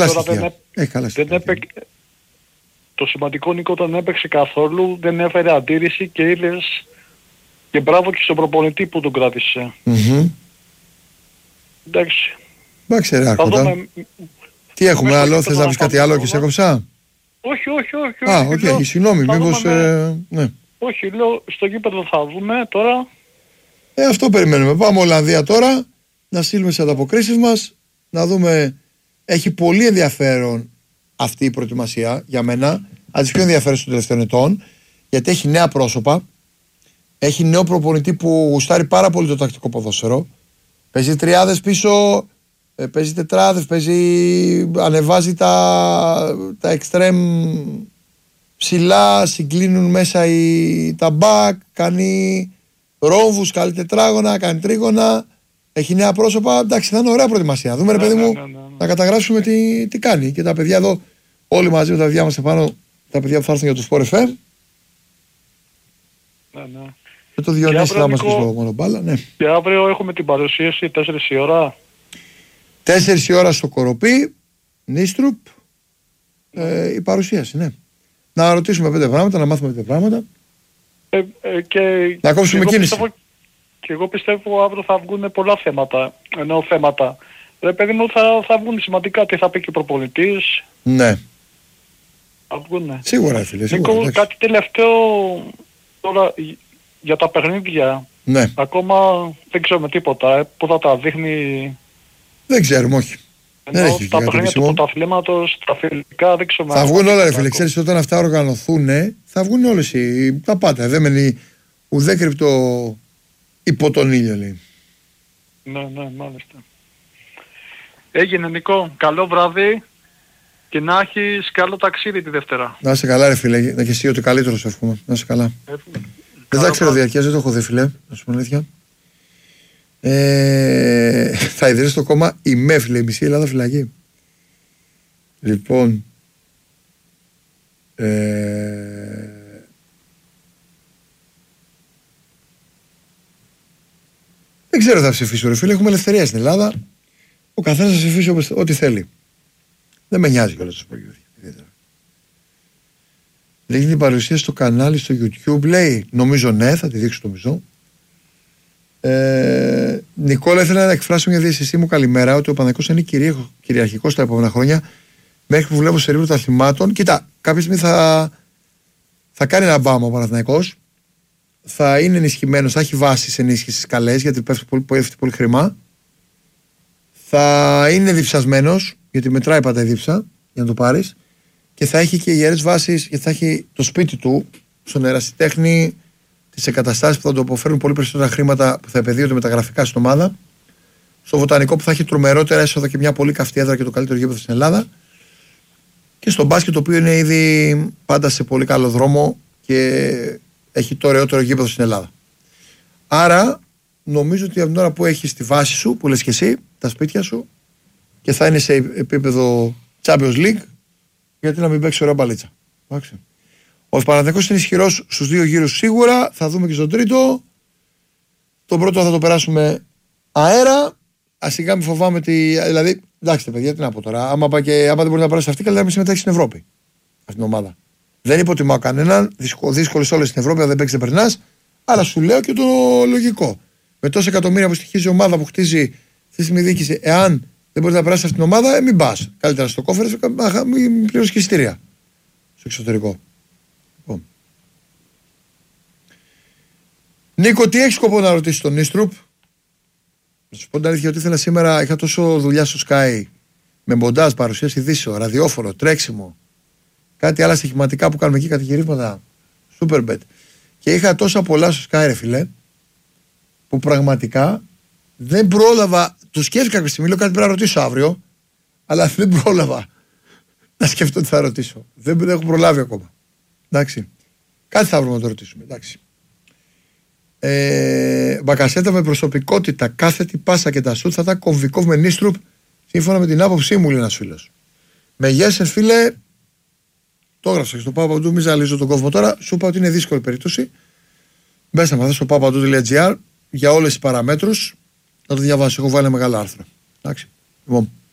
καλά στοιχεία. Το σημαντικό, Νίκο, όταν δεν έπαιξε καθόλου, δεν έφερε αντίρρηση και είδες και μπράβο και στον προπονητή που τον κράτησε. Εντάξει. Εντάξει ρε Άρχοντα. Τι έχουμε άλλο, θες να πεις κάτι άλλο και σε έκοψα? Όχι. Όχι, συγγνώμη, μήπως... ναι. Όχι, λέω, στο γήπεδο θα δούμε τώρα. Αυτό περιμένουμε. Πάμε Ολλανδία τώρα, να στείλουμε τις ανταποκρίσεις μας, να δούμε. Έχει πολύ ενδιαφέρον αυτή η προετοιμασία για μένα, από τις πιο ενδιαφέρουσες των τελευταίων ετών, γιατί έχει νέα πρόσωπα, έχει νέο προπονητή που γουστάρει πάρα πολύ το τακτικό ποδόσφαιρο, παίζει τριάδες πίσω, παίζει τετράδες, ανεβάζει τα εξτρέμ ψηλά, συγκλίνουν μέσα τα μπακ, κάνει ρόμβους, κάνει τετράγωνα, κάνει τρίγωνα, έχει νέα πρόσωπα. Εντάξει, θα είναι ωραία προετοιμασία. Δούμε, ρε παιδί μου, να καταγράψουμε τι κάνει. Και τα παιδιά εδώ, όλοι μαζί με τα παιδιά μας επάνω, τα παιδιά που θα έρθουν για το Sport FM. Με το Διονύση θα μας πει στο μονομπάλα. Ναι. Και αύριο έχουμε την παρουσίαση 4 η ώρα. 4 η ώρα στο Κοροπή, Νίστρουπ, η παρουσίαση, ναι. Να ρωτήσουμε 5 πράγματα, να μάθουμε 5 πράγματα. Να κόψουμε κίνηση. Και εγώ πιστεύω αύριο θα βγουν πολλά θέματα. Ενώ θέματα. Ρε παιδί μου, θα βγουν σημαντικά, τι θα πει και ο προπονητής. Ναι. Θα βγουν. Σίγουρα, φίλε. Νίκο, κάτι τελευταίο τώρα για τα παιχνίδια. Ναι. Ακόμα δεν ξέρουμε τίποτα. Πού θα τα δείχνει. Δεν ξέρουμε, όχι. Ενώ τα παιχνίδια του πρωταθλήματος, τα φιλικά, δεν ξέρουμε. Θα βγουν όλα, ρε φίλε. Ξέρεις, όταν αυτά οργανωθούν, θα βγουν όλες τα πάντα. Δεν μένει ουδέκρυπτο υπό τον ήλιο, λέει. Ναι, μάλιστα. Έγινε, Νικό. Καλό βράδυ και να έχεις καλό ταξίδι τη Δευτέρα. Να είσαι καλά, ρε φίλε. Να και εσύ ότι καλύτερο σε εύχομαι. Να είσαι καλά. Δεν τα ξέρω διαρκές, δεν το έχω δει, φίλε. Να σου πω αλήθεια. Θα ιδρύσει το κόμμα η ΜΕ, φίλε, η μισή Ελλάδα φυλακή. Λοιπόν, δεν ξέρω θα ψηφίσω, ρε φίλε. Έχουμε ελευθερία στην Ελλάδα. Ο καθένας θα ψηφίσει ό,τι θέλει. Δεν με νοιάζει κιόλας, σας πω. Δεν γίνει παρουσία στο κανάλι στο YouTube, λέει. Νομίζω ναι, θα τη δείξω το μισό. Νικόλα, ήθελα να εκφράσω μια διαισθησή μου καλημέρα ότι ο Παναθηναϊκός είναι κυριαρχικός τα επόμενα χρόνια μέχρι που βλέπω σε ρίπτο των αθλημάτων. Κοίτα, κάποια στιγμή θα κάνει ένα μπάμα ο Παναθηναϊκός. Θα είναι ενισχυμένος, θα έχει βάσεις ενίσχυσης καλές γιατί πέφτει πολύ χρήμα. Θα είναι διψασμένος γιατί μετράει πάντα η δίψα για να το πάρεις. Και θα έχει και ιερές βάσεις γιατί θα έχει το σπίτι του στον ερασιτέχνη, τις εγκαταστάσεις που θα του αποφέρουν πολύ περισσότερα χρήματα που θα επενδύονται με τα γραφικά στην ομάδα. Στο βοτανικό που θα έχει τρομερότερα έσοδα και μια πολύ καυτή έδρα και το καλύτερο γήπεδο στην Ελλάδα. Και στο μπάσκετ το οποίο είναι ήδη πάντα σε πολύ καλό δρόμο και έχει το ωραιότερο γήπεδο στην Ελλάδα. Άρα νομίζω ότι από την ώρα που έχεις τη βάση σου, που λες και εσύ, τα σπίτια σου και θα είναι σε επίπεδο Champions League, γιατί να μην παίξει ωραία μπαλίτσα. Εντάξει. Ο Παναθηναϊκός είναι ισχυρός στους 2 γύρους σίγουρα. Θα δούμε και στον τρίτο. Τον πρώτο θα το περάσουμε αέρα. Ασικά μην φοβάμαι δηλαδή, εντάξει, παιδιά, τι να πω τώρα. Άμα δεν μπορεί να περάσει αυτή, καλύτερα να μην συμμετέχει στην Ευρώπη. Αυτή την ομάδα. Δεν υποτιμάω κανέναν. Δύσκολες όλες στην Ευρώπη, αν δεν παίξει, δεν περνάς. Αλλά σου λέω και το λογικό. Με τόσα εκατομμύρια που στοιχίζει η ομάδα που χτίζει αυτή τη στιγμή διοίκηση, εάν δεν μπορεί να περάσει αυτή την ομάδα, μην πας. Καλύτερα στο κόφερ, μην πληρώσει και εισιτήρια στο εξωτερικό. Νίκο, τι έχει σκοπό να ρωτήσει τον Νίστρουπ? Να σου πω την αλήθεια ότι ήθελα σήμερα, είχα τόσο δουλειά στο Sky με μοντάζ, παρουσίαση ειδήσεων, ραδιόφωνο, τρέξιμο, κάτι άλλα στοιχηματικά που κάνουμε εκεί, κατηγορήματα, Superbet. Και είχα τόσα πολλά στο Sky, ρε φιλέ, που πραγματικά δεν πρόλαβα. Το σκέφτηκα κάποια στιγμή, λέω κάτι πρέπει να ρωτήσω αύριο, αλλά δεν πρόλαβα να σκεφτώ τι θα ρωτήσω. Δεν έχω προλάβει ακόμα. Εντάξει. Κάτι θα βρούμε να το ρωτήσουμε. Εντάξει. Μπακασέτα με προσωπικότητα, κάθετη πάσα και τα σουτ θα ήταν κομβικό με Νίστρουπ, σύμφωνα με την άποψή μου, λέει ένας φίλος. Με Γέσεν, φίλε, το έγραψα στο Παπαντού, μη ζαλίζω τον κόσμο τώρα. Σου είπα ότι είναι δύσκολη περίπτωση. Μπες να μαθες στο papadu.gr για όλες τις παραμέτρους. Να το διαβάσεις. Έχω βάλει ένα μεγάλο άρθρο. Εντάξει. Λοιπόν.